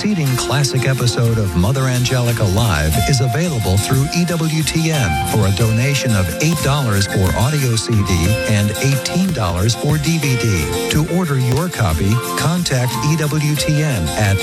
preceding classic episode of Mother Angelica Live is available through EWTN for a donation of $8 for audio CD and $18 for DVD. To order your copy, contact EWTN at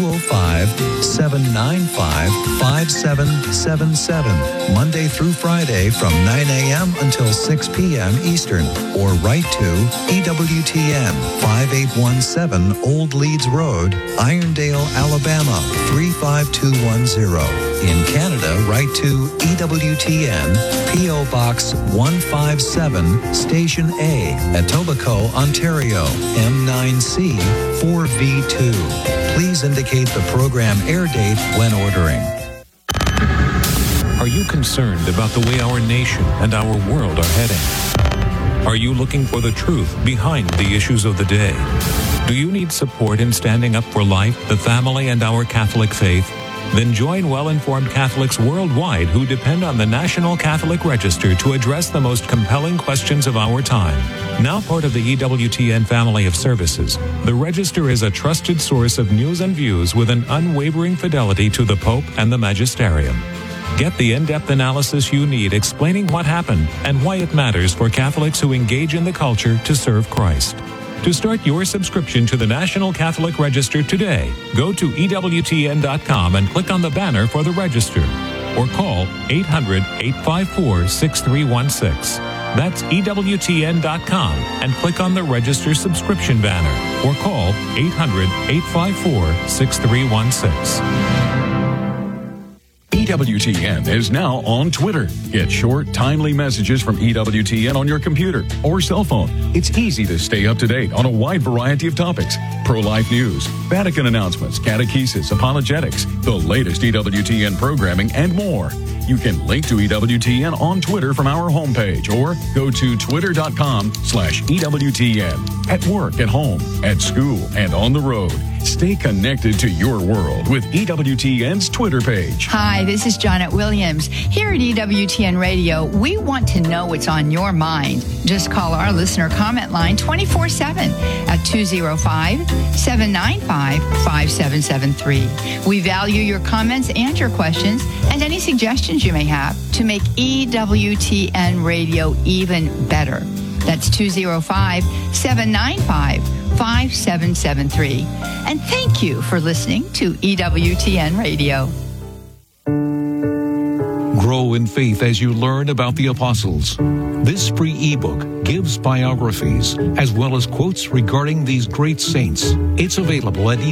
205-795-5777, Monday through Friday from 9 a.m. until 6 p.m. Eastern, or write to EWTN, 5817 Old Leeds Road, Irondale, Alabama, 35210. In Canada, write to EWTN, P.O. Box 157, Station A, Etobicoke, Ontario, M9C 4V2. Please indicate the program air date when ordering. Are you concerned about the way our nation and our world are heading? Are you looking for the truth behind the issues of the day? Do you need support in standing up for life, the family, and our Catholic faith? Then join well-informed Catholics worldwide who depend on the National Catholic Register to address the most compelling questions of our time. Now part of the EWTN family of services, the Register is a trusted source of news and views with an unwavering fidelity to the Pope and the Magisterium. Get the in-depth analysis you need explaining what happened and why it matters for Catholics who engage in the culture to serve Christ. To start your subscription to the National Catholic Register today, go to EWTN.com and click on the banner for the Register, or call 800-854-6316. That's EWTN.com and click on the Register subscription banner, or call 800-854-6316. EWTN is now on Twitter. Get short, timely messages from EWTN on your computer or cell phone. It's easy to stay up to date on a wide variety of topics. Pro-life news, Vatican announcements, catechesis, apologetics, the latest EWTN programming, and more. You can link to EWTN on Twitter from our homepage or go to twitter.com/EWTN. At work, at home, at school, and on the road. Stay connected to your world with EWTN's Twitter page. Hi, this is Janet Williams. Here at EWTN Radio, we want to know what's on your mind. Just call our listener comment line 24/7 at 205-795-5773. We value your comments and your questions and any suggestions you may have to make EWTN Radio even better. That's 205-795-5773. And thank you for listening to EWTN Radio. Grow in faith as you learn about the apostles. This free ebook gives biographies as well as quotes regarding these great saints. It's available at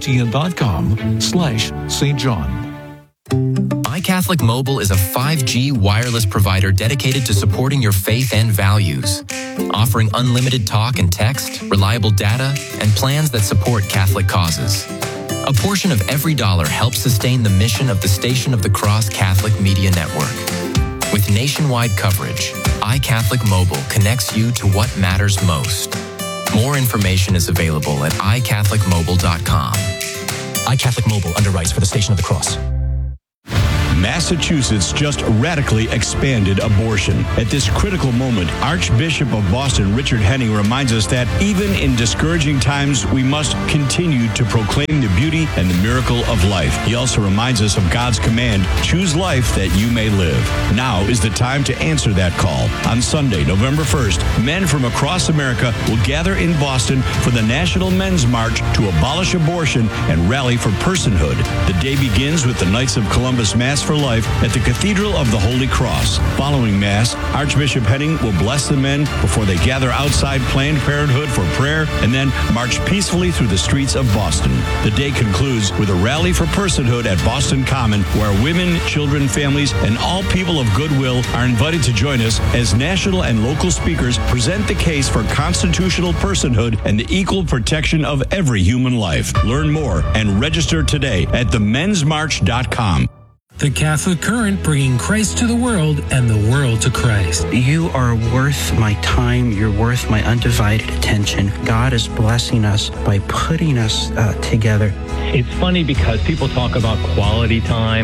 EWTN.com/St. John. iCatholic Mobile is a 5G wireless provider dedicated to supporting your faith and values, offering unlimited talk and text, reliable data, and plans that support Catholic causes. A portion of every dollar helps sustain the mission of the Station of the Cross Catholic Media Network. With nationwide coverage, iCatholic Mobile connects you to what matters most. More information is available at iCatholicMobile.com. iCatholic Mobile underwrites for the Station of the Cross. Massachusetts just radically expanded abortion. At this critical moment, Archbishop of Boston Richard Henning reminds us that even in discouraging times, we must continue to proclaim the beauty and the miracle of life. He also reminds us of God's command, choose life that you may live. Now is the time to answer that call. On Sunday, November 1st, men from across America will gather in Boston for the National Men's March to abolish abortion and rally for personhood. The day begins with the Knights of Columbus Mass for Life at the Cathedral of the Holy Cross. Following Mass, Archbishop Henning will bless the men before they gather outside Planned Parenthood for prayer and then march peacefully through the streets of Boston. The day concludes with a rally for personhood at Boston Common, where women, children, families, and all people of goodwill are invited to join us as national and local speakers present the case for constitutional personhood and the equal protection of every human life. Learn more and register today at themensmarch.com. The Catholic Current, bringing Christ to the world and the world to Christ. You are worth my time. You're worth my undivided attention. God is blessing us by putting us together. It's funny because people talk about quality time,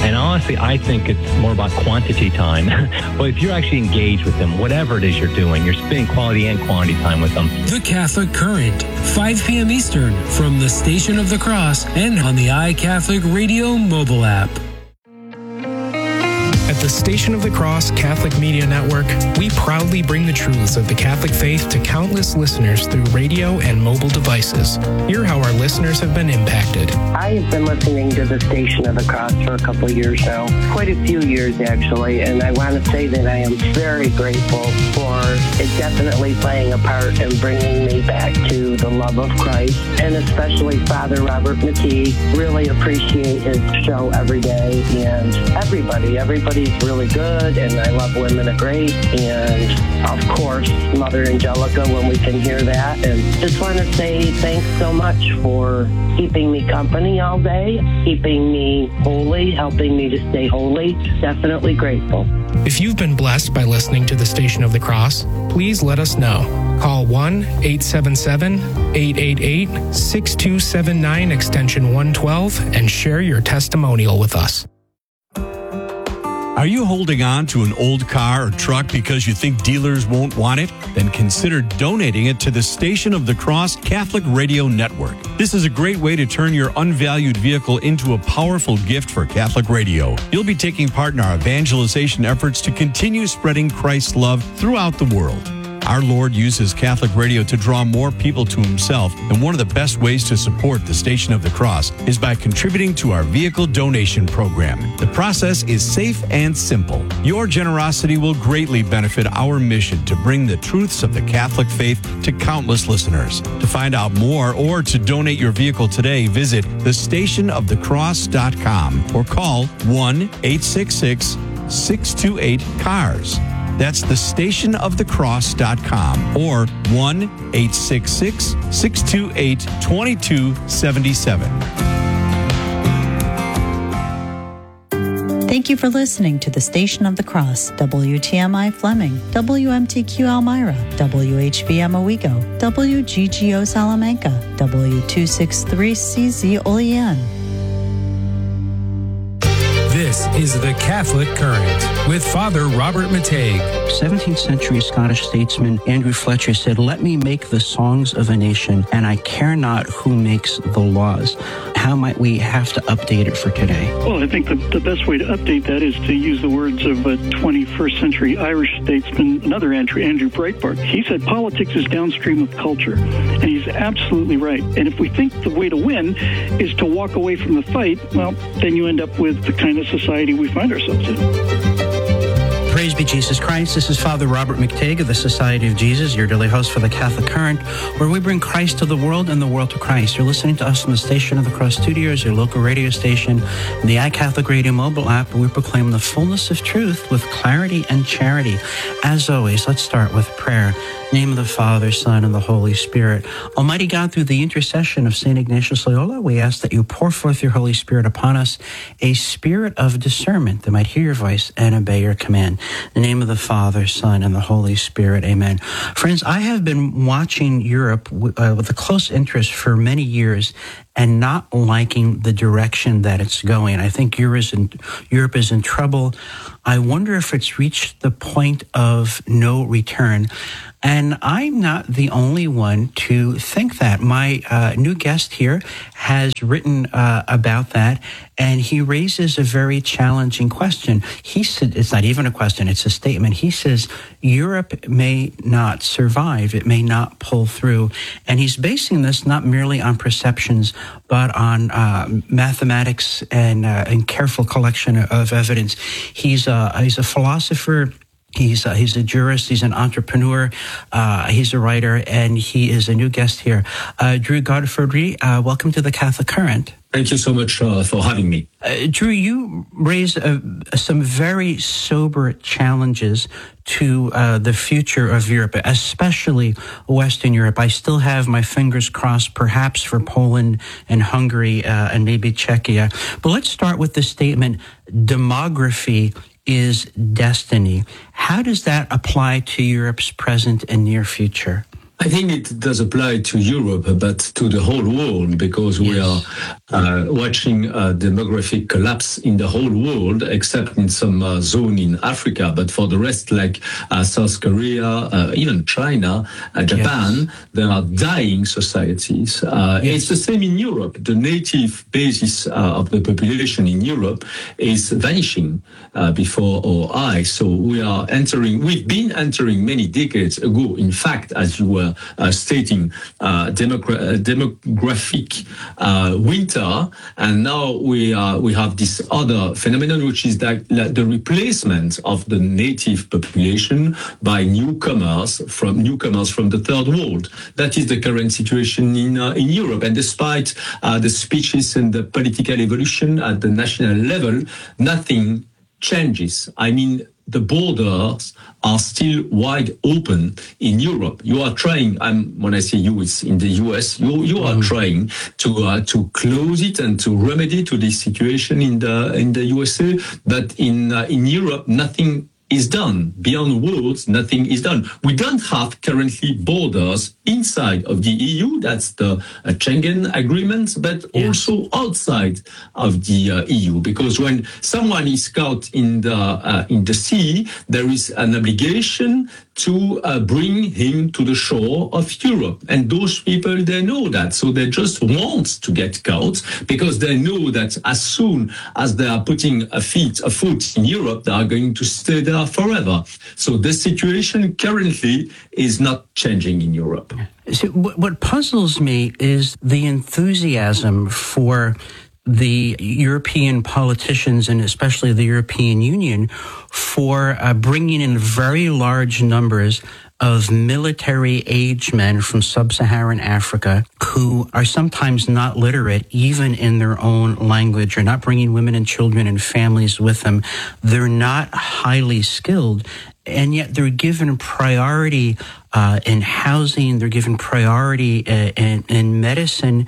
And honestly, I think it's more about quantity time. But if you're actually engaged with them, whatever it is you're doing, you're spending quality and quantity time with them. The Catholic Current, 5 p.m. Eastern, from the Station of the Cross and on the iCatholic Radio mobile app. At the Station of the Cross Catholic Media Network, we proudly bring the truths of the Catholic faith to countless listeners through radio and mobile devices. Hear how our listeners have been impacted. I have been listening to the Station of the Cross for a couple of years now, quite a few years actually, and I want to say that I am very grateful for it definitely playing a part in bringing me back to the love of Christ, and especially Father Robert McTeague. Really appreciate his show every day, and everybody's really good, and I love Women of Grace, and of course Mother Angelica when we can hear that. And just want to say thanks so much for keeping me company all day, keeping me holy, helping me to stay holy. Definitely grateful. If you've been blessed by listening to the Station of the Cross, please let us know. Call 1-877-888-6279 extension 112 and share your testimonial with us. Are you holding on to an old car or truck because you think dealers won't want it? Then consider donating it to the Station of the Cross Catholic Radio Network. This is a great way to turn your unvalued vehicle into a powerful gift for Catholic radio. You'll be taking part in our evangelization efforts to continue spreading Christ's love throughout the world. Our Lord uses Catholic radio to draw more people to himself, and one of the best ways to support the Station of the Cross is by contributing to our vehicle donation program. The process is safe and simple. Your generosity will greatly benefit our mission to bring the truths of the Catholic faith to countless listeners. To find out more or to donate your vehicle today, visit thestationofthecross.com or call 1-866-628-CARS. That's thestationofthecross.com or 1-866-628-2277. Thank you for listening to the Station of the Cross, WTMI Fleming, WMTQ Elmira, WHBM Owego, WGGO Salamanca, W263CZ Olean. This is the Catholic Current with Father Robert McTeague. 17th century Scottish statesman Andrew Fletcher said, "Let me make the songs of a nation, and I care not who makes the laws." How might we have to update it for today? Well, I think the best way to update that is to use the words of a 21st century Irish statesman, another Andrew Breitbart. He said politics is downstream of culture, and he's absolutely right. And if we think the way to win is to walk away from the fight, well, then you end up with the kind of society we find ourselves in. Praise be Jesus Christ. This is Father Robert McTeague of the Society of Jesus, your daily host for the Catholic Current, where we bring Christ to the world and the world to Christ. You're listening to us from the Station of the Cross Studios, your local radio station, and the iCatholic Radio mobile app, where we proclaim the fullness of truth with clarity and charity. As always, let's start with prayer. In the name of the Father, Son, and the Holy Spirit. Almighty God, through the intercession of St. Ignatius Loyola, we ask that you pour forth your Holy Spirit upon us, a spirit of discernment that might hear your voice and obey your command. In the name of the Father, Son, and the Holy Spirit. Amen. Friends, I have been watching Europe with a close interest for many years and not liking the direction that it's going. I think Europe is in trouble. I wonder if it's reached the point of no return. And I'm not the only one to think that. My new guest here has written about that, and he raises a very challenging question. He said, it's not even a question, it's a statement. He says, Europe may not survive, it may not pull through. And he's basing this not merely on perceptions, but on mathematics and careful collection of evidence. He's a philosopher. He's a jurist. He's an entrepreneur. He's a writer, and he is a new guest here. Drew Godfrey, welcome to the Catholic Current. Thank you so much for having me. Drew, you raise some very sober challenges to the future of Europe, especially Western Europe. I still have my fingers crossed, perhaps for Poland and Hungary and maybe Czechia. But let's start with the statement, demography is destiny. How does that apply to Europe's present and near future? I think it does apply to Europe, but to the whole world, because we are watching a demographic collapse in the whole world, except in some zone in Africa. But for the rest, like South Korea, even China, Japan, there are dying societies. It's the same in Europe. The native basis of the population in Europe is vanishing before our eyes. So we've been entering many decades ago, in fact, as you were stating, demographic winter, and now we have this other phenomenon, which is that the replacement of the native population by newcomers from the third world. That is the current situation in Europe, and despite the speeches and the political evolution at the national level, nothing changes. I mean, the borders are still wide open in Europe. You are trying, when I say you, it's in the US, you are trying to close it and to remedy to this situation in the USA, but in Europe, nothing is done. Beyond words, nothing is done. We don't have currently borders inside of the EU. That's the Schengen agreement, but also outside of the EU. Because when someone is caught in the sea, there is an obligation to bring him to the shore of Europe. And those people, they know that. So they just want to get caught because they know that as soon as they are putting a foot in Europe, they are going to stay there forever. So the situation currently is not changing in Europe. See, what puzzles me is the enthusiasm for the European politicians and especially the European Union for bringing in very large numbers of military-age men from sub-Saharan Africa who are sometimes not literate even in their own language, or not bringing women and children and families with them. They're not highly skilled, and yet they're given priority in housing, they're given priority in medicine.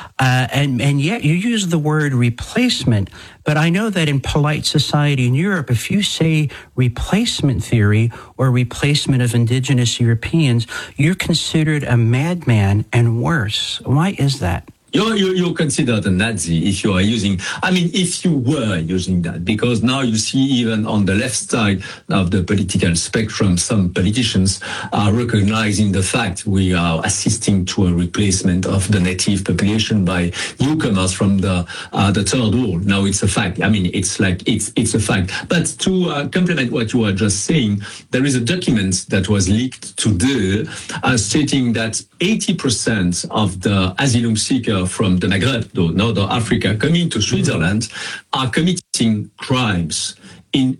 And yet you use the word replacement, but I know that in polite society in Europe, if you say replacement theory or replacement of indigenous Europeans, you're considered a madman and worse. Why is that? You're considered a Nazi if you are using, if you were using that, because now you see even on the left side of the political spectrum, some politicians are recognizing the fact we are assisting to a replacement of the native population by newcomers from the third world. Now it's a fact. It's a fact. But to complement what you were just saying, there is a document that was leaked today stating that 80% of the asylum seekers from the Maghreb, Northern Africa, coming to Switzerland are committing crimes. In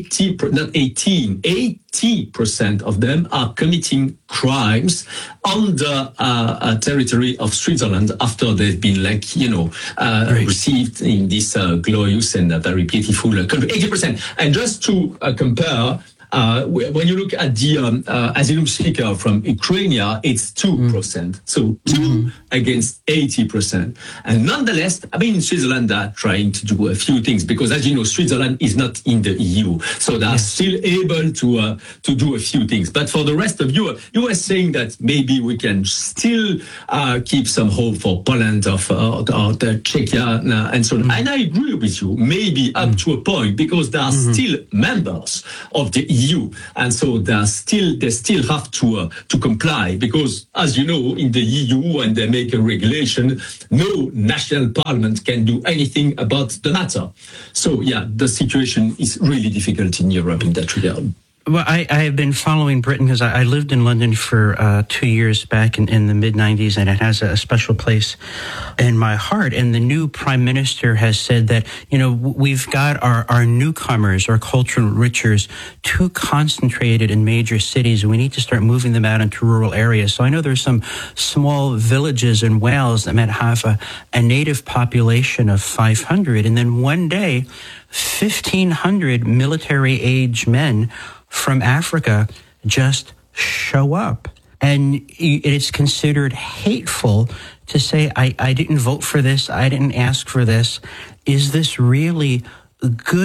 80% of them are committing crimes on the territory of Switzerland after they've been received in this glorious and very beautiful country. 80%. And just to compare, when you look at the asylum seeker from Ukraine, it's 2%. So 2 against 80%. And nonetheless, in Switzerland, they're trying to do a few things because, as you know, Switzerland is not in the EU. So they're still able to do a few things. But for the rest of Europe, you were saying that maybe we can still keep some hope for Poland or the Czechia and so on. And I agree with you, maybe up to a point, because they are still members of the EU. And so they still have to comply, because, as you know, in the EU, when they make a regulation, no national parliament can do anything about the matter. So, the situation is really difficult in Europe in that regard. Well, I have been following Britain because I lived in London for 2 years back in the mid-'90s, and it has a special place in my heart. And the new prime minister has said that, we've got our newcomers, our cultural enrichers, too concentrated in major cities, and we need to start moving them out into rural areas. So I know there's some small villages in Wales that might have a native population of 500, and then one day, 1,500 military-age men from Africa just show up. And it's considered hateful to say, I didn't vote for this, I didn't ask for this. Is this really good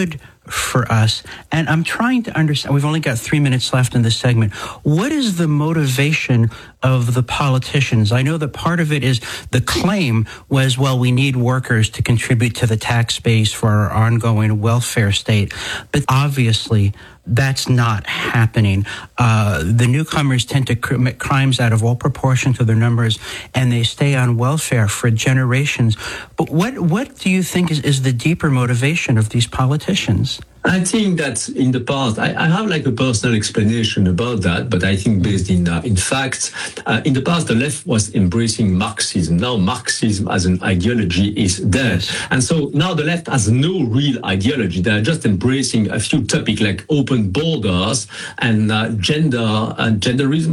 for us. And I'm trying to understand, we've only got 3 minutes left in this segment. What is the motivation of the politicians? I know that part of it is the claim was, well, we need workers to contribute to the tax base for our ongoing welfare state. But obviously, that's not happening. The newcomers tend to commit crimes out of all proportion to their numbers, and they stay on welfare for generations. But what do you think is the deeper motivation of these politicians? I think that in the past, I have like a personal explanation about that, but I think based in fact, in the past, the left was embracing Marxism. Now Marxism as an ideology is dead. And so now the left has no real ideology. They're just embracing a few topics like open borders and gender and genderism,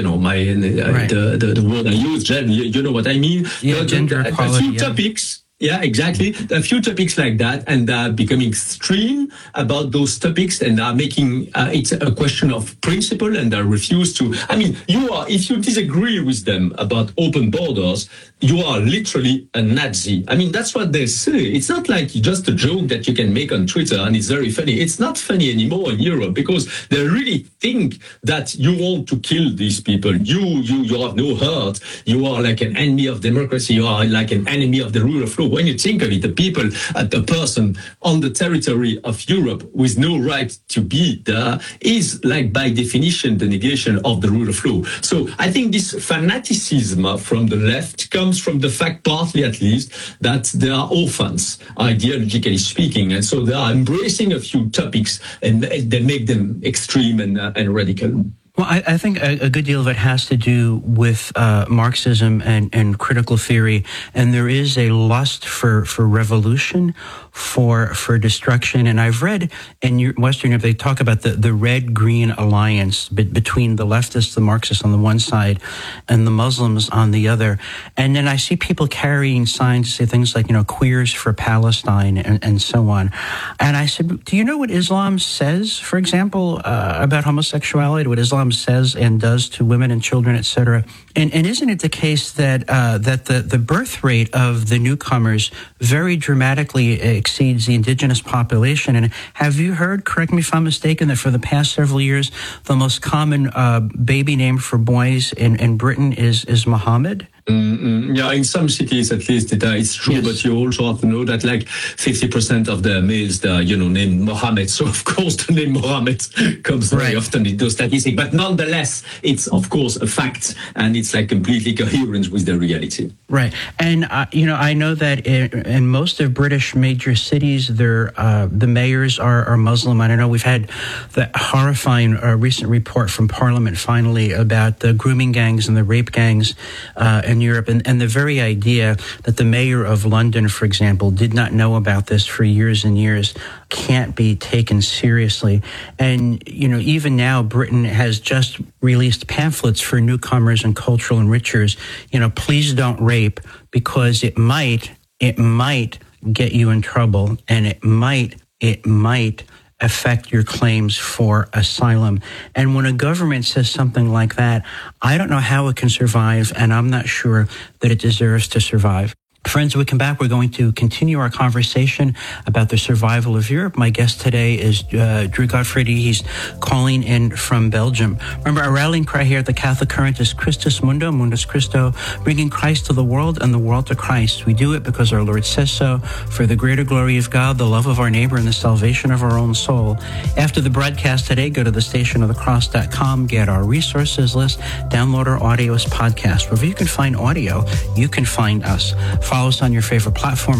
the word I use, you know what I mean? Yeah, gender equality. A few topics. Yeah, exactly. A few topics like that, and they're becoming extreme about those topics, and are making it a question of principle, and they refuse to. I mean, if you disagree with them about open borders, you are literally a Nazi. I mean, that's what they say. It's not like just a joke that you can make on Twitter, and it's very funny. It's not funny anymore in Europe because they really think that you want to kill these people. You have no heart. You are like an enemy of democracy. You are like an enemy of the rule of law. When you think of it, the person on the territory of Europe with no right to be there is like by definition the negation of the rule of law. So I think this fanaticism from the left comes from the fact, partly at least, that they are orphans, ideologically speaking. And so they are embracing a few topics and they make them extreme and radical. Well, I think a good deal of it has to do with Marxism and critical theory, and there is a lust for revolution, for destruction. And I've read in Western Europe, they talk about the red-green alliance between the leftists, the Marxists on the one side, and the Muslims on the other. And then I see people carrying signs that say things like, queers for Palestine and so on. And I said, do you know what Islam says, for example, about homosexuality, what Islam says and does to women and children, etc.? And isn't it the case that the birth rate of the newcomers very dramatically exceeds the indigenous population? And have you heard, correct me if I'm mistaken, that for the past several years, the most common baby name for boys in Britain is Muhammad? Yeah, in some cities at least it's true, yes. But you also have to know that like 50% of the males are, named Mohammed. So of course the name Mohammed comes very often in those statistics. But nonetheless, it's of course a fact, and it's like completely coherent with the reality. Right, and I know that in most of British major cities, the mayors are Muslim. And I know we've had the horrifying recent report from Parliament finally about the grooming gangs and the rape gangs in Europe, and the very idea that the mayor of London, for example, did not know about this for years and years can't be taken seriously. And, even now, Britain has just released pamphlets for newcomers and cultural enrichers. Please don't rape, because it might get you in trouble, and it might affect your claims for asylum. And when a government says something like that, I don't know how it can survive, and I'm not sure that it deserves to survive. Friends, when we come back, we're going to continue our conversation about the survival of Europe. My guest today is Drew Gottfried. He's calling in from Belgium. Remember, our rallying cry here at the Catholic Current is Christus Mundo, Mundus Christo, bringing Christ to the world and the world to Christ. We do it because our Lord says so, for the greater glory of God, the love of our neighbor, and the salvation of our own soul. After the broadcast today, go to thestationofthecross.com, get our resources list, download our audio as podcast. Wherever you can find audio, you can find us. Follow us on your favorite platform.